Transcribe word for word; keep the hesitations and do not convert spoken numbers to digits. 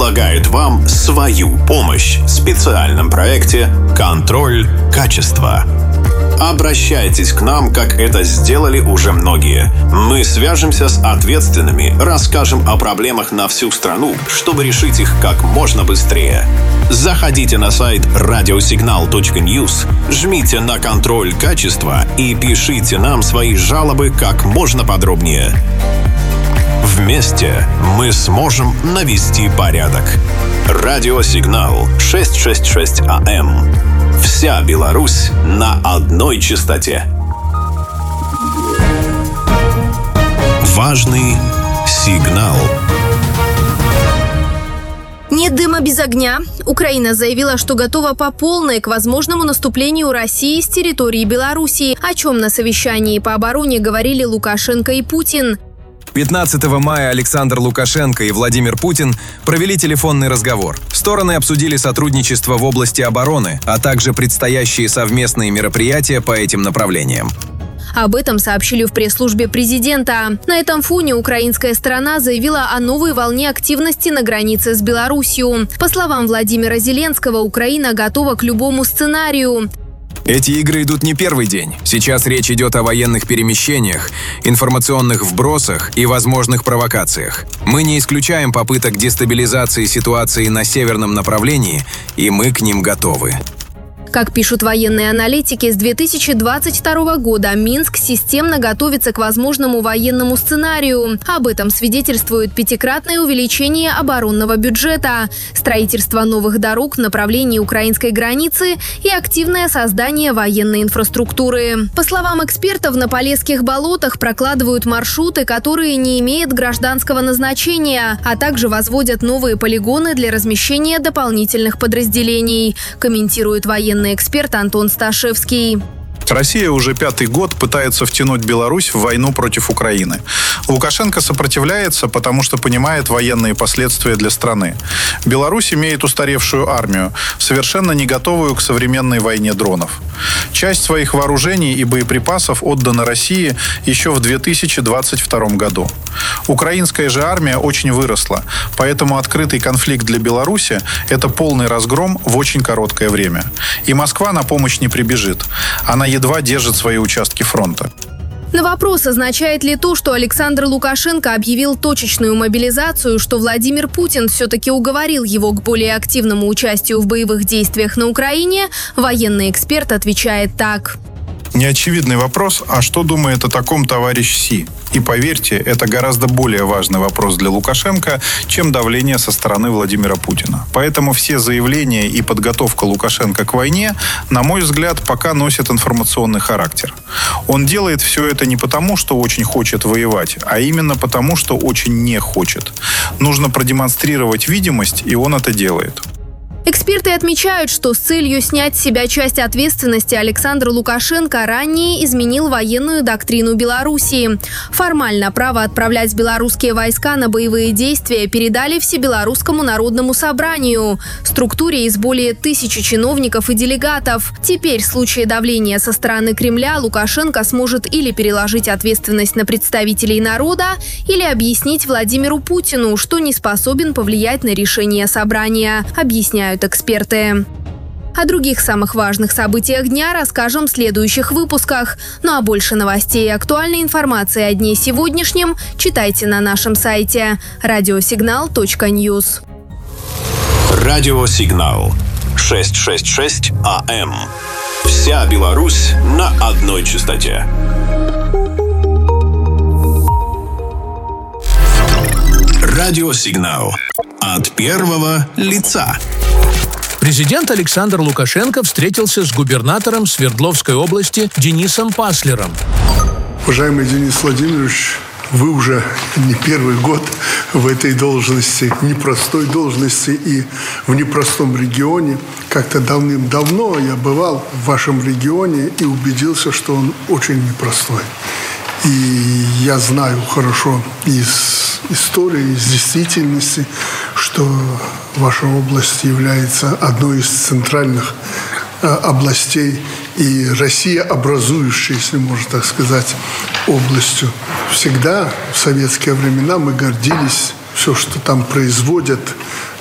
предлагает вам свою помощь в специальном проекте «Контроль качества». Обращайтесь к нам, как это сделали уже многие. Мы свяжемся с ответственными, расскажем о проблемах на всю страну, чтобы решить их как можно быстрее. Заходите на сайт радиосигнал точка ньюс, жмите на «Контроль качества» и пишите нам свои жалобы как можно подробнее. Вместе мы сможем навести порядок. Радиосигнал шестьсот шестьдесят шесть АМ. Вся Беларусь на одной частоте. Важный сигнал. Нет дыма без огня. Украина заявила, что готова по полной к возможному наступлению России с территории Белоруссии, о чем на совещании по обороне говорили Лукашенко и Путин. пятнадцатого мая Александр Лукашенко и Владимир Путин провели телефонный разговор. Стороны обсудили сотрудничество в области обороны, а также предстоящие совместные мероприятия по этим направлениям. Об этом сообщили в пресс-службе президента. На этом фоне украинская сторона заявила о новой волне активности на границе с Беларусью. По словам Владимира Зеленского, Украина готова к любому сценарию. Эти игры идут не первый день. Сейчас речь идет о военных перемещениях, информационных вбросах и возможных провокациях. Мы не исключаем попыток дестабилизации ситуации на северном направлении, и мы к ним готовы. Как пишут военные аналитики, с две тысячи двадцать второго года Минск системно готовится к возможному военному сценарию. Об этом свидетельствует пятикратное увеличение оборонного бюджета, строительство новых дорог в направлении украинской границы и активное создание военной инфраструктуры. По словам экспертов, на Полесских болотах прокладывают маршруты, которые не имеют гражданского назначения, а также возводят новые полигоны для размещения дополнительных подразделений, комментирует военный эксперт Антон Сташевский. Россия уже пятый год пытается втянуть Беларусь в войну против Украины. Лукашенко сопротивляется, потому что понимает военные последствия для страны. Беларусь имеет устаревшую армию, совершенно не готовую к современной войне дронов. Часть своих вооружений и боеприпасов отдана России еще в две тысячи двадцать втором году. Украинская же армия очень выросла, поэтому открытый конфликт для Беларуси – это полный разгром в очень короткое время. И Москва на помощь не прибежит. Она едва держит свои участки фронта. На вопрос, означает ли то, что Александр Лукашенко объявил точечную мобилизацию, что Владимир Путин все-таки уговорил его к более активному участию в боевых действиях на Украине, военный эксперт отвечает так. Неочевидный вопрос, а что думает о таком товарищ Си? И поверьте, это гораздо более важный вопрос для Лукашенко, чем давление со стороны Владимира Путина. Поэтому все заявления и подготовка Лукашенко к войне, на мой взгляд, пока носят информационный характер. Он делает все это не потому, что очень хочет воевать, а именно потому, что очень не хочет. Нужно продемонстрировать видимость, и он это делает. Эксперты отмечают, что с целью снять с себя часть ответственности Александр Лукашенко ранее изменил военную доктрину Белоруссии. Формально право отправлять белорусские войска на боевые действия передали Всебелорусскому народному собранию, структуре из более тысячи чиновников и делегатов. Теперь в случае давления со стороны Кремля Лукашенко сможет или переложить ответственность на представителей народа, или объяснить Владимиру Путину, что не способен повлиять на решение собрания, объясняют эксперты. О других самых важных событиях дня расскажем в следующих выпусках. Ну а больше новостей и актуальной информации о дне сегодняшнем читайте на нашем сайте радиосигнал точка ньюс. Радиосигнал шестьсот шестьдесят шесть АМ. Вся Беларусь на одной частоте. Радиосигнал от первого лица. Президент Александр Лукашенко встретился с губернатором Свердловской области Денисом Паслером. Уважаемый Денис Владимирович, вы уже не первый год в этой должности, непростой должности и в непростом регионе. Как-то давным-давно я бывал в вашем регионе и убедился, что он очень непростой. И я знаю хорошо из истории, из действительности, что ваша область является одной из центральных э, областей и Россия образующей, если можно так сказать, областью. Всегда в советские времена мы гордились все, что там производят